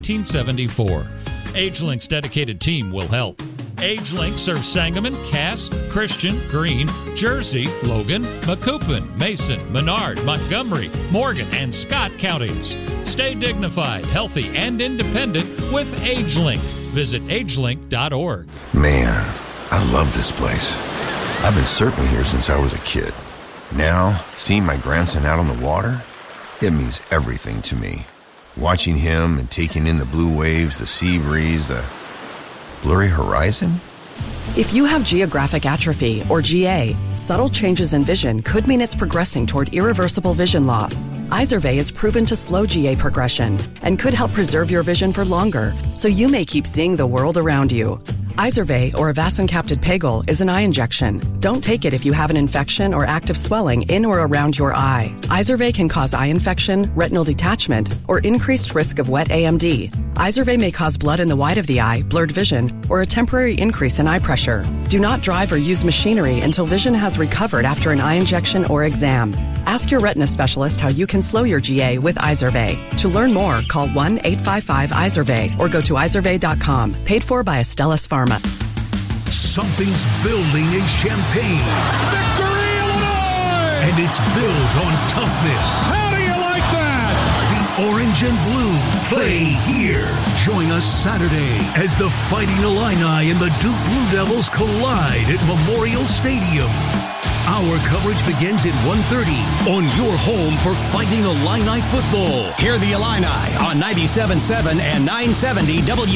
1974. AgeLink's dedicated team will help. AgeLink serves Sangamon, Cass, Christian, Greene, Jersey, Logan, Macoupin, Mason, Menard, Montgomery, Morgan, and Scott counties. Stay dignified, healthy, and independent with AgeLink. Visit agelink.org. Man, I love this place. I've been surfing here since I was a kid. Now, seeing my grandson out on the water, it means everything to me. Watching him and taking in the blue waves, the sea breeze, the blurry horizon. If you have geographic atrophy, or GA, subtle changes in vision could mean it's progressing toward irreversible vision loss. Izervay is proven to slow GA progression and could help preserve your vision for longer, so you may keep seeing the world around you. Izervay, or avacincaptad pegol, is an eye injection. Don't take it if you have an infection or active swelling in or around your eye. Izervay can cause eye infection, retinal detachment, or increased risk of wet AMD. Izervay may cause blood in the white of the eye, blurred vision, or a temporary increase in eye pressure. Do not drive or use machinery until vision has recovered after an eye injection or exam. Ask your retina specialist how you can slow your GA with Izervay. To learn more, call 1-855-IZERVAY or go to izervay.com. Paid for by Astellas Pharma. Something's building in Champaign. Victory, Illinois! And it's built on toughness. How do you like that? The orange and blue play here. Join us Saturday as the Fighting Illini and the Duke Blue Devils collide at Memorial Stadium. Our coverage begins at 1:30 on your home for Fighting Illini football. Hear the Illini on 97.7 and 970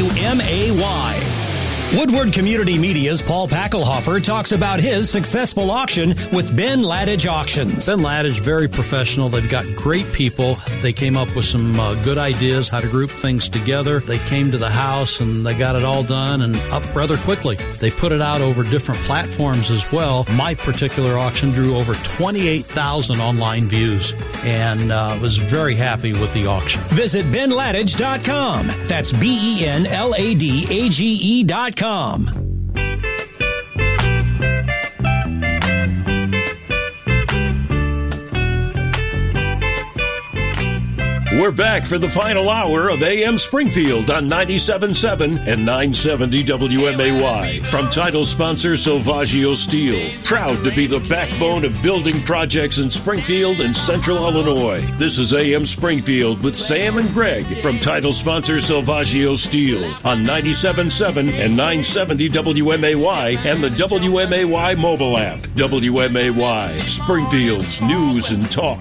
WMAY. Woodward Community Media's Paul Packelhofer talks about his successful auction with Ben Ladage Auctions. Ben Ladage, very professional. They've got great people. They came up with some good ideas how to group things together. They came to the house and they got it all done and up rather quickly. They put it out over different platforms as well. My particular auction drew over 28,000 online views and was very happy with the auction. Visit benladage.com. That's BenLadage.com. We're back for the final hour of AM Springfield on 97.7 and 970 WMAY. From title sponsor Silvaggio Steel, proud to be the backbone of building projects in Springfield and Central Illinois. This is AM Springfield with Sam and Greg from title sponsor Silvaggio Steel on 97.7 and 970 WMAY and the WMAY mobile app. WMAY, Springfield's news and talk.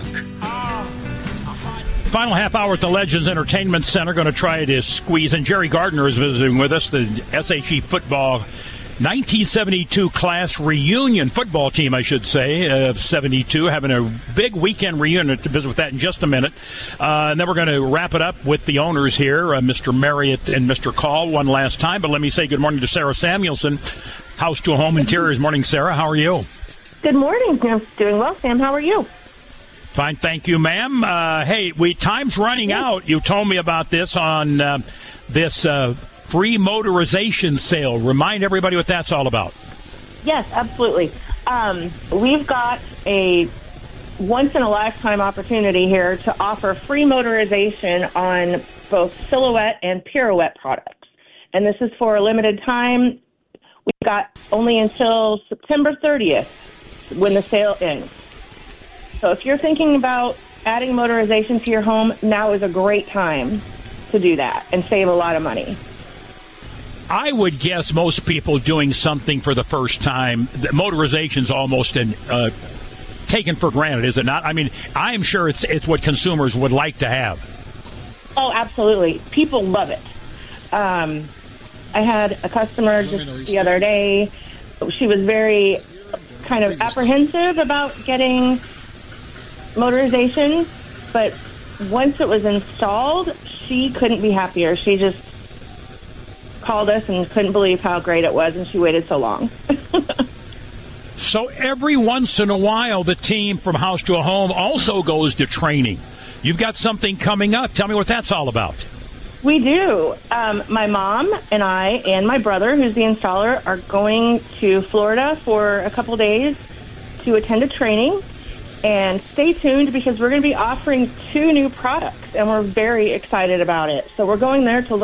Final half hour at the Legends Entertainment Center. Going to try to squeeze in. Jerry Gardner is visiting with us, the SHE football 1972 class reunion football team, I should say, of 72, having a big weekend reunion. To visit with that in just a minute. And then we're going to wrap it up with the owners here, Mr. Marriott and Mr. Call, one last time. But let me say good morning to Sarah Samuelson, House to Home Interiors. Morning, Sarah. How are you? Good morning. I'm doing well, Sam. How are you? Fine, thank you, ma'am. Hey, time's running out. You told me about this on this free motorization sale. Remind everybody what that's all about. Yes, absolutely. We've got a once-in-a-lifetime opportunity here to offer free motorization on both Silhouette and Pirouette products. And this is for a limited time. We've got only until September 30th when the sale ends. So if you're thinking about adding motorization to your home, now is a great time to do that and save a lot of money. I would guess most people doing something for the first time, motorization's almost taken for granted, is it not? I mean, I'm sure it's what consumers would like to have. Oh, absolutely. People love it. I had a customer just the other day. She was very kind of apprehensive about getting motorization, but once it was installed, she couldn't be happier. She just called us and couldn't believe how great it was, and she waited so long. So every once in a while, the team from House to a Home also goes to training. You've got something coming up. Tell me what that's all about. We do. My mom and I and my brother, who's the installer, are going to Florida for a couple days to attend a training. And stay tuned because we're going to be offering 2 new products, and we're very excited about it. So we're going there to learn